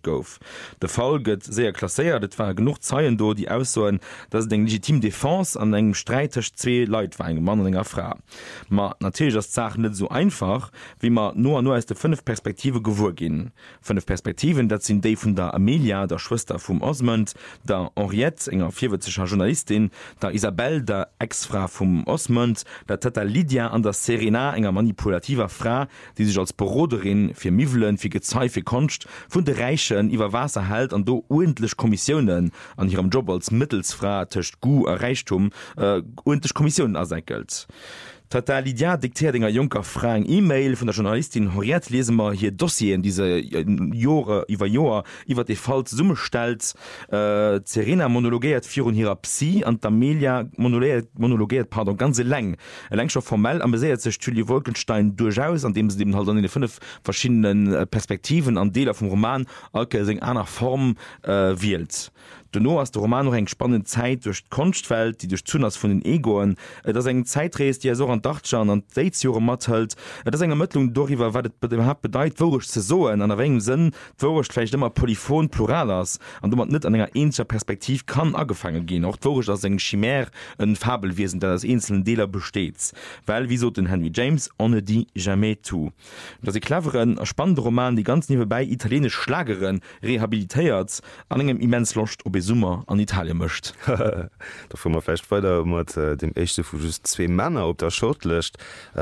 verlocht gouf. Der Fall gëtt sehr klasseiert, et war genug Zeien do, die aussoen, dat eng legitim Defense an engem Streitech 2 Leiit war eng Mann und enger Frau. Ma natürlich das Sache net so einfach, wie man nur als de 5 Perspektive gewur gin. 5 Perspektiven, dat sind die vun der Amelia, der Schwester vum Osmond, der Henriette, enger 4witzecher Journalistin, der Isabelle, der Ex-Frau vum Osmond, der Tata Lydia an der Serena, enger manipulativer Frau, die sich als Broderin fir Mivelen, fir Gezei, fir Konst, vun de Reichen iwwer Wasser hält an do unendlich Kommissionen an ihrem Job als Mittelsfrau töcht Gu Reichtum unendlich Kommissionen ersäckelt. Tata Lydia diktiert enger Junker Fragen E-Mail von der Journalistin Henriette lesen wir hier Dossien diese Jahre über Jahr über die Fall Summe stellt. Serena monologiert für ihrer Psy und Amelia monologiert ganze lang schon formell aber sehr sich Julie Wolkenstein durchaus an dem sie eben halt dann in den 5 verschiedenen Perspektiven an Deler vom Roman in einer Form wählt. Denno as der Roman noch eng spannende Zeit durch Kunstwelt, die durch Zunas von den Egoen, das eng Zeitrees, die so an Dachtschauen an Datejure mathält, das eng Ermittlung darüber, was überhaupt bedeutet, worisch zu soen, an der wegen Sinn, worisch vielleicht immer polyphon pluralers, an du man nicht an enger ähnlicher Perspektiv kann angefangen gehen, auch worisch als eng Chimär ein Fabelwesen, der das einzelnen Deler besteht, weil wieso den Henry James ohne die jamais tout. Das ist cleveren, spannende Roman, die ganz nebenbei italienisch Schlagerin rehabilitiert, an engem immens Lust Summer an Italien mcht. Da fu man fest weiter mat dem echte vu just 2 Männer op der Schot lecht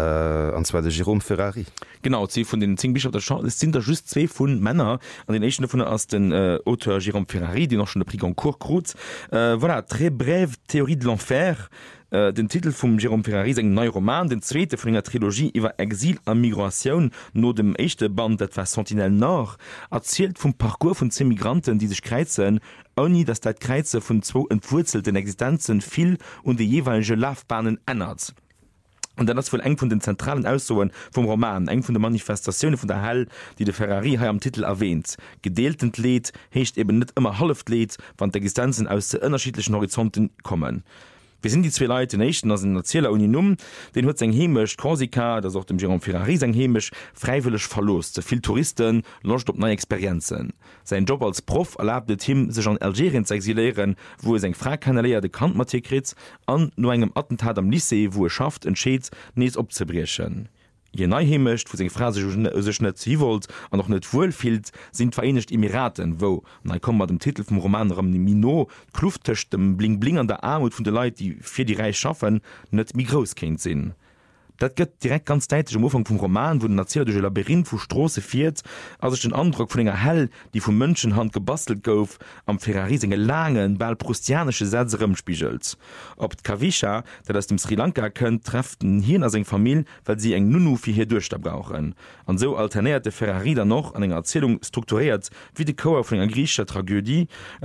anzwe de Jérôme Ferrari. Genau sie von den 10 Bischof der Schot sind da just 2 vun Männer an den echten vun aus den Auteur Jérôme Ferrari, die noch schon de Prix Goncourt krut. Voilà, très brève Théorie de l'enfer. Den Titel vum Jérôme Ferrari eng neu Roman, den zweite vun enger Trilogie iwwer Exil an Migration no dem echte Band etwa Sentinelle Nord erzielt vum Parcours vun 10 Migranten, die sich kreizen, oni dass dat Kreize vun 2 entwurzelten Existenzen viel und de jeweilige Laufbahnen ändert. Und dann das wohl eng von den zentralen Aussagen vom Roman, eng von der Manifestation von der Hell, die der Ferrari hier am Titel erwähnt. Gedeeltend Lied hecht eben nicht immer halft Lied, wann die Existenzen aus den unterschiedlichen Horizonten kommen. Wir sind die 2 Leute Nation aus den Erzähler Uninum, den hue eng hemisch Korsika, das auch dem Jérôme Ferrari eng hemisch freiwillig verlost. Viel Touristen locht op neue Experienzen. Sein Job als Prof erlaubte Tim sich an Algerien zu exilieren, wo er seg Frau kennenlernt, de Kantmatikrit an nur engem Attentat am Lycée, wo er schafft entscheet nees opzebrieschen. Je neihemischt, wo seg Frau sech net ziwolt an noch net wohlfielt, sind Vereinigte Emiraten, wo kom mat dem Titel vom Roman am Mino kluftcht dem Bling an der Armut vun de Leiit, die fir die Reich schaffen, net mi groß kennt sinn. Dat gëtt direkt ganz deitig am Anfang vom Roman, wo den erzählte Labyrinth vu Strasse fiiert, also den Andruck von enger Hell, die vom Menschenhand gebastelt gouf, am Ferrari senge langen, bald prustianische Sätze spiegelt. Ob Kavisha, der das dem Sri Lanka könnt, trefften hier as eng Familie, weil sie eng Nunu für hier Durchstab brauchen. Und so alternierte Ferrari dann noch an enger Erzählung strukturiert, wie die Chor von einer griechischer Tragödie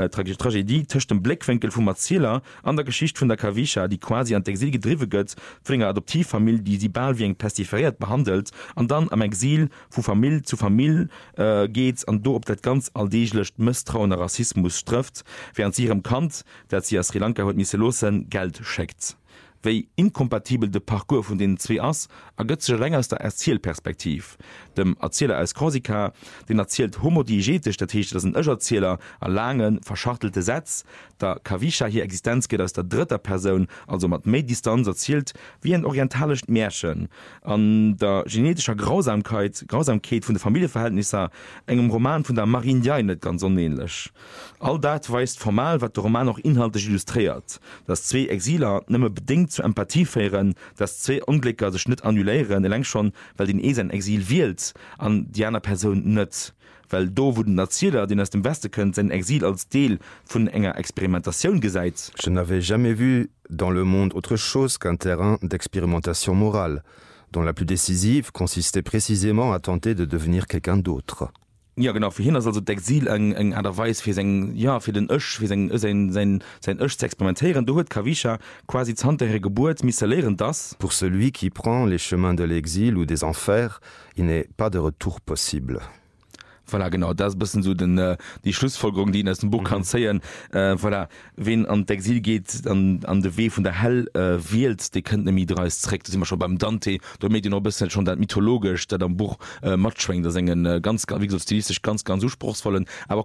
töcht dem Blickwinkel vom Erzähler an der Geschichte von der Kavisha, die quasi an Exil gedriven gött, von einer Adoptivfamilie, die bald wie eng pestiferiert behandelt an dann am Exil vu Familie zu Familie geht an do op dat ganz alldeichlecht Misstrauen Rassismus trifft, während sie ihrem Kant, dat sie aus Sri Lanka heute misselosen Geld schickt. Wéi inkompatibel de Parcours vun den 2 ass ergëtze länger aus der Erzielperspektiv. Dem Erzähler aus Korsika, den erzählt homodiegetisch, dat heißt, dass ein Erzähler a langen, verschachtelte Sätz, der Kavisha hier Existenz geht aus der 3. Person, also mat Medidistanz erzählt, wie ein orientalisch Märchen. An der genetischer Grausamkeit vun de Familienverhältnisse engem Roman vun der Marine Diaye net ganz unähnlich. All dat weist formal, wat der Roman auch inhaltlich illustriert, dass 2 Exiler nimme bedingt zu Empathie feieren, dass 2 Unglücker sich nicht annulieren, läng schon, weil den sein Exil wählt, an die einer Person nützt. Weil do wurden Erzähler, den aus dem Westen könnt, sein Exil als Teil von enger Experimentation geseit. Je n'avais jamais vu dans le monde autre chose qu'un terrain d'expérimentation morale, dont la plus décisive consistait précisément à tenter de devenir quelqu'un d'autre. Ja genau für hin also d'Exil eng aderweis für den Ösch für sein Ösch zu experimentieren. Du huet Kavisha quasi zantere Geburt missallieren das. Pour celui qui prend les chemins de l'exil ou des enfers, il n'est pas de retour possible. Voilà, genau das bisschen so die Schlussfolgerung, die in aus dem Buch kann sehen, voilà, wen an Exil geht an de Weh von der Hell wählt, die könnt nämlich trägt das immer schon beim Dante, da mit noch ein bisschen schon mythologisch, der am Buch matschwenkt, das ganz wie so stilistisch ganz anspruchsvollen, aber